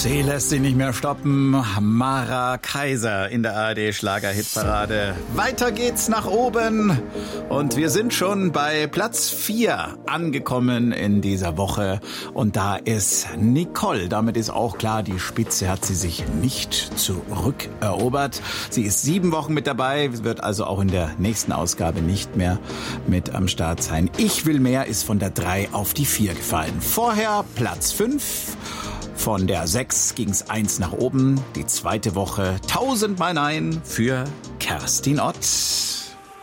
Sie lässt sich nicht mehr stoppen. Mara Kaiser in der ARD-Schlager-Hitparade. Weiter geht's nach oben. Und wir sind schon bei Platz 4 angekommen in dieser Woche. Und da ist Nicole. Damit ist auch klar, die Spitze hat sie sich nicht zurückerobert. Sie ist 7 Wochen mit dabei, wird also auch in der nächsten Ausgabe nicht mehr mit am Start sein. Ich will mehr ist von der 3 auf die 4 gefallen. Vorher Platz 5. Von der 6 ging's 1 nach oben. Die zweite Woche 1000 Mal Nein für Kerstin Ott.